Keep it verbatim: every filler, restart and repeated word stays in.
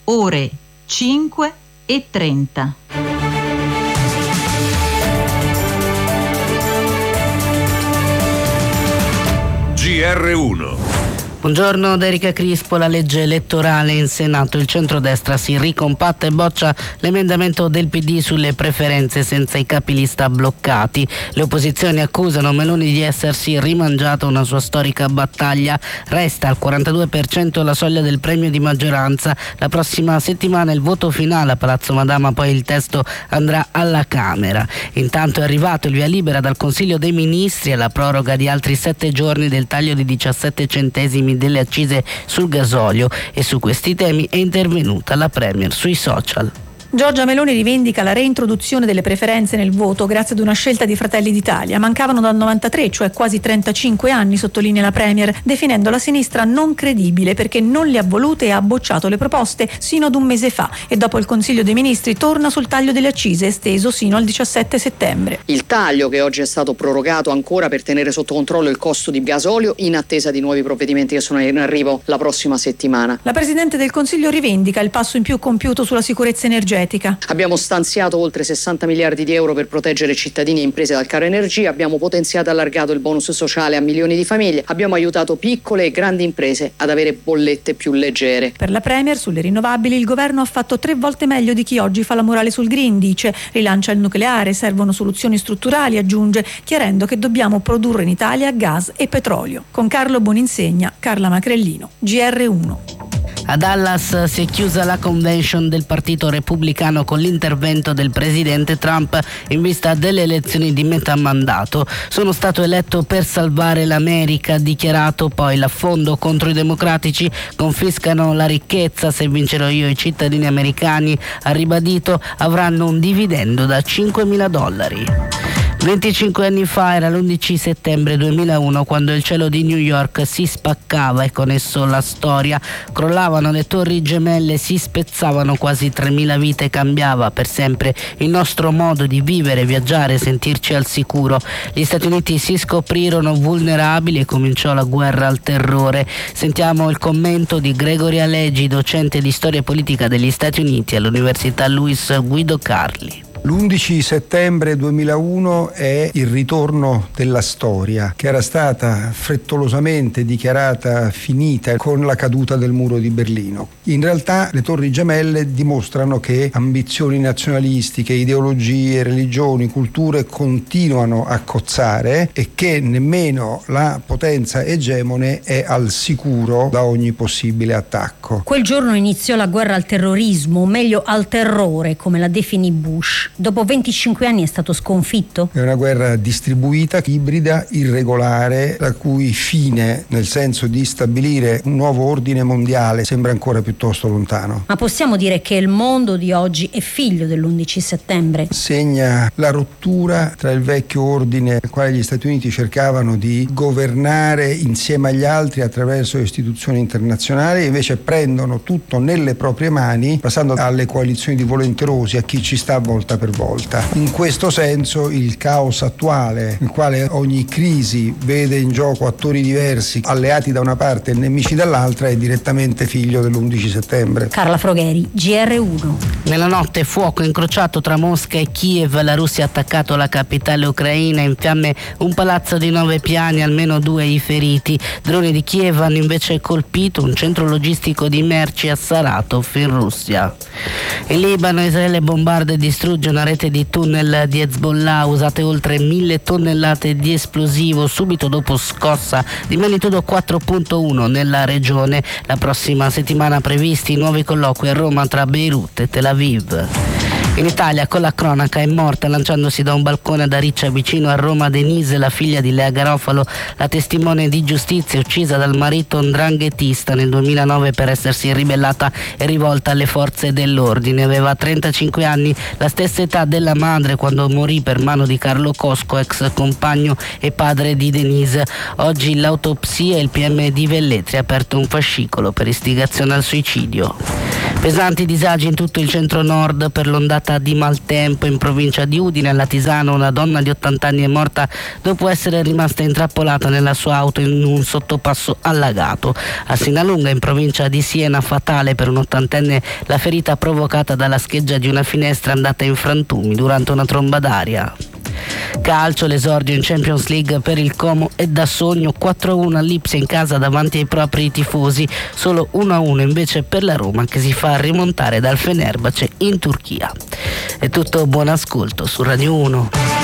ore cinque e trenta. G R uno. Buongiorno da Erika Crispo. La legge elettorale in Senato. Il centrodestra si ricompatta e boccia l'emendamento del P D sulle preferenze senza i capilista bloccati. Le opposizioni accusano Meloni di essersi rimangiata una sua storica battaglia. Resta al quarantadue per cento la soglia del premio di maggioranza. La prossima settimana il voto finale a Palazzo Madama, poi il testo andrà alla Camera. Intanto è arrivato il via libera dal Consiglio dei Ministri alla proroga di altri sette giorni del taglio di diciassette centesimi delle accise sul gasolio, e su questi temi è intervenuta la Premier sui social. Giorgia Meloni rivendica la reintroduzione delle preferenze nel voto grazie ad una scelta di Fratelli d'Italia. Mancavano dal novantatré, cioè quasi trentacinque anni, sottolinea la Premier, definendo la sinistra non credibile perché non le ha volute e ha bocciato le proposte sino ad un mese fa, e dopo il Consiglio dei Ministri torna sul taglio delle accise esteso sino al diciassette settembre. Il taglio che oggi è stato prorogato ancora per tenere sotto controllo il costo di gasolio in attesa di nuovi provvedimenti che sono in arrivo la prossima settimana. La Presidente del Consiglio rivendica il passo in più compiuto sulla sicurezza energetica. Abbiamo stanziato oltre sessanta miliardi di euro per proteggere cittadini e imprese dal caro energia, abbiamo potenziato e allargato il bonus sociale a milioni di famiglie, abbiamo aiutato piccole e grandi imprese ad avere bollette più leggere. Per la Premier sulle rinnovabili il governo ha fatto tre volte meglio di chi oggi fa la morale sul green, dice. Rilancia il nucleare, servono soluzioni strutturali, aggiunge, chiarendo che dobbiamo produrre in Italia gas e petrolio. Con Carlo Boninsegna, Carla Macrellino, G R uno. A Dallas si è chiusa la convention del Partito Repubblicano con l'intervento del presidente Trump in vista delle elezioni di metà mandato. Sono stato eletto per salvare l'America, ha dichiarato. Poi l'affondo contro i democratici, confiscano la ricchezza se vincerò io, i cittadini americani, ha ribadito, avranno un dividendo da cinquemila dollari. venticinque anni fa era l'undici settembre duemilauno quando il cielo di New York si spaccava e con esso la storia. Crollavano le torri gemelle, si spezzavano quasi tremila vite, cambiava per sempre il nostro modo di vivere, viaggiare, sentirci al sicuro. Gli Stati Uniti si scoprirono vulnerabili e cominciò la guerra al terrore. Sentiamo il commento di Gregory Alegi, docente di storia politica degli Stati Uniti all'Università Luis Guido Carli. L'undici settembre duemilauno è il ritorno della storia, che era stata frettolosamente dichiarata finita con la caduta del muro di Berlino. In realtà le torri gemelle dimostrano che ambizioni nazionalistiche, ideologie, religioni, culture continuano a cozzare e che nemmeno la potenza egemone è al sicuro da ogni possibile attacco. Quel giorno iniziò la guerra al terrorismo, o meglio al terrore, come la definì Bush. Dopo venticinque anni è stato sconfitto? È una guerra distribuita, ibrida, irregolare, la cui fine, nel senso di stabilire un nuovo ordine mondiale, sembra ancora piuttosto lontano. Ma possiamo dire che il mondo di oggi è figlio dell'undici settembre? Segna la rottura tra il vecchio ordine nel quale gli Stati Uniti cercavano di governare insieme agli altri attraverso le istituzioni internazionali, e invece prendono tutto nelle proprie mani, passando alle coalizioni di volenterosi, a chi ci sta volta per volta. In questo senso il caos attuale, nel quale ogni crisi vede in gioco attori diversi, alleati da una parte e nemici dall'altra, è direttamente figlio dell'undici settembre. Carla Frogheri, G R uno. Nella notte fuoco incrociato tra Mosca e Kiev, la Russia ha attaccato la capitale ucraina, in fiamme un palazzo di nove piani, almeno due i feriti. Droni di Kiev hanno invece colpito un centro logistico di merci a Saratov in Russia. In Libano Israele bombarda e distrugge una rete di tunnel di Hezbollah, usate oltre mille tonnellate di esplosivo subito dopo scossa di magnitudo quattro virgola uno nella regione. La prossima settimana previsti nuovi colloqui a Roma tra Beirut e Tel Aviv. In Italia, con la cronaca, è morta lanciandosi da un balcone ad Ariccia vicino a Roma Denise, la figlia di Lea Garofalo, la testimone di giustizia uccisa dal marito ndranghetista nel duemilanove per essersi ribellata e rivolta alle forze dell'ordine. Aveva trentacinque anni, la stessa età della madre quando morì per mano di Carlo Cosco, ex compagno e padre di Denise. Oggi l'autopsia e il P M di Velletri ha aperto un fascicolo per istigazione al suicidio. Pesanti disagi in tutto il centro-nord per l'ondata di maltempo in provincia di Udine. A Latisano una donna di ottanta anni è morta dopo essere rimasta intrappolata nella sua auto in un sottopasso allagato. A Sinalunga in provincia di Siena fatale per un ottantenne la ferita provocata dalla scheggia di una finestra andata in frantumi durante una tromba d'aria. Calcio, l'esordio in Champions League per il Como è da sogno. Quattro a uno all'Ipsia in casa davanti ai propri tifosi, solo uno a uno invece per la Roma che si fa rimontare dal Fenerbahce in Turchia. È tutto, buon ascolto su Radio uno.